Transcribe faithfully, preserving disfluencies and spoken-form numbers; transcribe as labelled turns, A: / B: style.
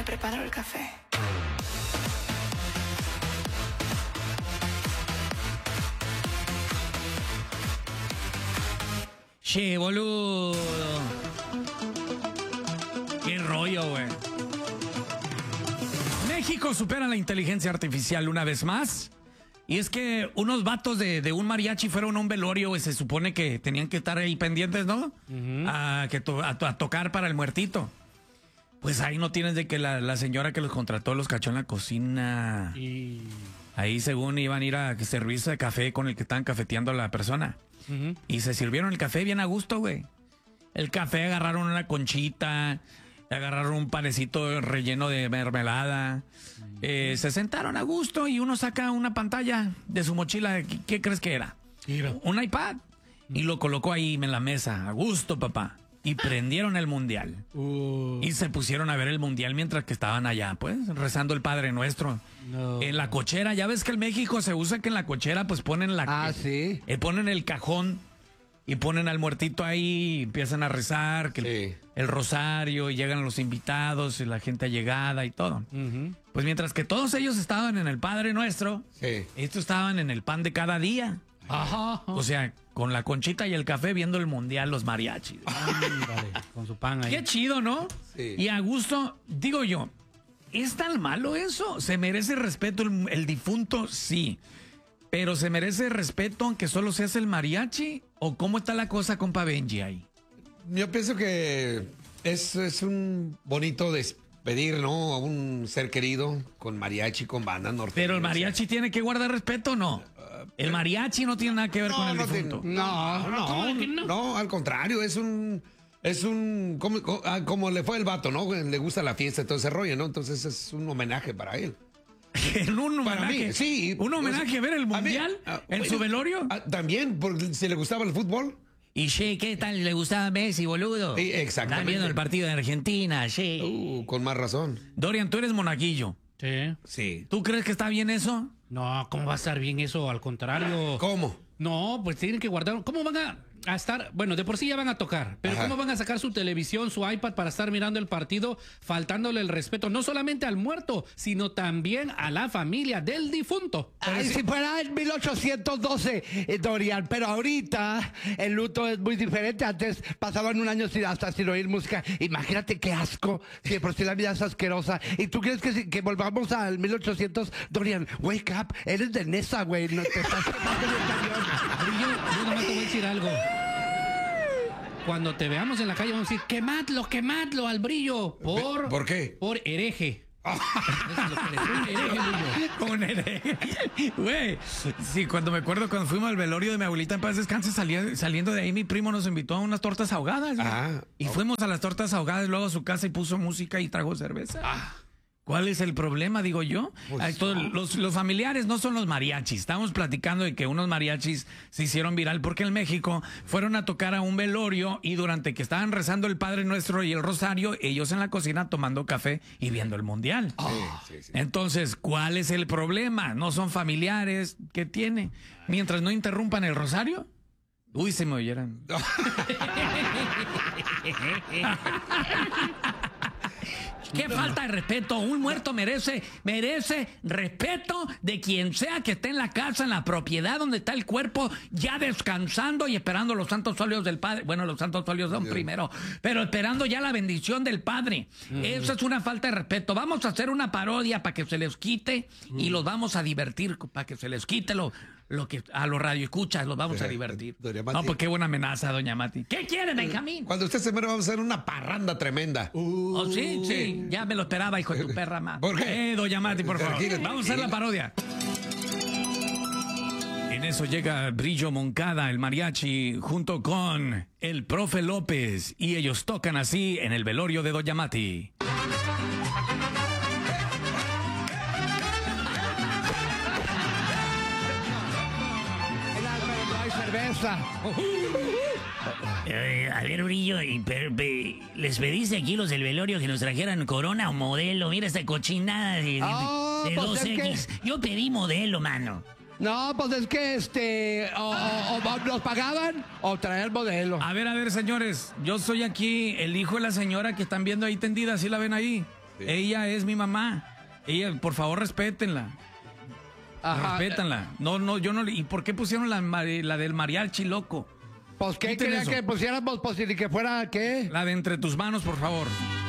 A: preparo el café.
B: Che, boludo. Qué rollo, güey. México supera la inteligencia artificial una vez más. Y es que unos vatos de, de un mariachi fueron a un velorio, güey. Se supone que tenían que estar ahí pendientes, ¿no? Uh-huh. a, que to, a, a tocar para el muertito. Pues ahí no tienes de que la, la señora que los contrató los cachó en la cocina. Y... ahí según iban a ir a servirse de café con el que estaban cafeteando a la persona. Uh-huh. Y se sirvieron el café bien a gusto, güey. El café, agarraron una conchita, agarraron un panecito relleno de mermelada. Uh-huh. eh, se sentaron a gusto y uno saca una pantalla de su mochila. ¿Qué, qué crees que era? Mira. Un iPad. Uh-huh. Y lo colocó ahí en la mesa. A gusto, papá. Y prendieron el mundial. Uh. Y se pusieron a ver el mundial mientras que estaban allá, pues, rezando el Padre Nuestro. No. En la cochera, ya ves que en México se usa que en la cochera, pues ponen la.
C: Ah, sí.
B: Eh, ponen el cajón y ponen al muertito ahí y empiezan a rezar, que sí. el, el rosario, y llegan los invitados y la gente allegada y todo. Uh-huh. Pues mientras que todos ellos estaban en el Padre Nuestro, sí. estos estaban en el pan de cada día. Ajá. O sea, con la conchita y el café viendo el mundial los mariachis.
C: Ay, vale, con su pan ahí.
B: Qué chido, ¿no? Sí. Y a gusto, digo yo, ¿es tan malo eso? ¿Se merece respeto el, el difunto? Sí. Pero ¿se merece respeto aunque solo seas el mariachi? ¿O cómo está la cosa, compa Benji, ahí?
D: Yo pienso que es, es un bonito despedir, ¿no? A un ser querido con mariachi, con banda norteña.
B: Pero el mariachi tiene que guardar respeto, ¿o no? El mariachi no tiene nada que ver no, con el
D: no
B: difunto.
D: Tiene, no, no, no, no, no, al contrario, es un, es un, como, como le fue el vato, ¿no? Le gusta la fiesta y todo ese rollo, ¿no? Entonces es un homenaje para él.
B: ¿En un homenaje?
D: Para mí, sí.
B: ¿Un homenaje a ver el mundial?
D: A mí, a,
B: ¿En
D: bueno,
B: su velorio?
D: A, también, porque si le gustaba el fútbol.
B: Y che, ¿qué tal le gustaba Messi, boludo?
D: Sí, exactamente.
B: Están viendo el partido de Argentina, che.
D: Uh, con más razón.
B: Dorian, tú eres monaguillo.
C: Sí.
D: Sí.
B: ¿Tú crees que está bien eso?
C: No, ¿cómo va a estar bien eso? Al contrario.
D: ¿Cómo?
C: No, pues tienen que guardar. ¿Cómo van a, a estar? Bueno, de por sí ya van a tocar, pero Ajá. ¿cómo van a sacar su televisión, su iPad para estar mirando el partido, faltándole el respeto no solamente al muerto, sino también a la familia del difunto?
E: Ay, si fuera en mil ochocientos doce, eh, Dorian, pero ahorita el luto es muy diferente. Antes pasaban un año sin, hasta sin oír música. Imagínate qué asco, si de por sí la vida es asquerosa. ¿Y tú crees que, si, que volvamos al mil ochocientos? Dorian, wake up, eres de Nesa, güey, no te estás quemando en el camión.
C: Yo, yo nomás te voy a decir algo. Cuando te veamos en la calle vamos a decir, quemadlo, quemadlo al brillo. ¿Por?
D: ¿Por qué?
C: Por hereje. Eso es lo que eres, un hereje, brillo.
B: Un hereje. Güey, sí, cuando me acuerdo cuando fuimos al velorio de mi abuelita en paz descanse, salía, saliendo de ahí mi primo nos invitó a unas tortas ahogadas. Ah, y oh. fuimos a las tortas ahogadas, luego a su casa y puso música y trajo cerveza. Ah. ¿Cuál es el problema, digo yo? Pues, Todo, no. los, los familiares no son los mariachis. Estamos platicando de que unos mariachis se hicieron viral porque en México fueron a tocar a un velorio y durante que estaban rezando el Padre Nuestro y el Rosario, ellos en la cocina tomando café y viendo el mundial. Oh. Sí, sí, sí. Entonces, ¿cuál es el problema? No son familiares. ¿Qué tiene? Mientras no interrumpan el Rosario. Uy, se me oyeran. Qué falta de respeto. Un muerto merece, merece respeto de quien sea que esté en la casa, en la propiedad donde está el cuerpo, ya descansando y esperando los santos óleos del Padre. Bueno, los santos óleos son primero, pero esperando ya la bendición del Padre. Uh-huh. Eso es una falta de respeto. Vamos a hacer una parodia para que se les quite uh-huh. y los vamos a divertir, para que se les quite lo, lo que a los radioescuchas, los vamos a divertir. No, pues qué buena amenaza, doña Mati. ¿Qué quiere, Benjamín?
D: Cuando usted se muera vamos a hacer una parranda tremenda.
B: Uh, ¿Oh, sí? Sí. Ya me lo esperaba, hijo de tu perra, ma.
D: ¿Por qué?
B: Eh, doña Mati, por favor. Vamos a hacer la parodia. En eso llega Brillo Moncada, el mariachi, junto con el profe López. Y ellos tocan así en el velorio de doña Mati.
E: Cerveza.
F: Eh, a ver, Brillo, y per, per, les pediste aquí los del velorio que nos trajeran Corona o modelo. Mira esta cochinada de,
E: oh,
F: de, de
E: pues
F: dos equis. Que... Yo pedí modelo, mano.
E: No, pues es que este o, o, o nos pagaban o traer modelo.
B: A ver, a ver, señores, yo soy aquí el hijo de la señora que están viendo ahí tendida, ¿sí la ven ahí? Sí. Ella es mi mamá. Ella, por favor, respétenla. Ajá. Respétanla. No, no, yo no le... ¿Y por qué pusieron la, la del mariachi, loco?
E: Pues, ¿qué quería que pusiéramos? Pues, y que fuera, ¿qué?
B: La de entre tus manos, por favor.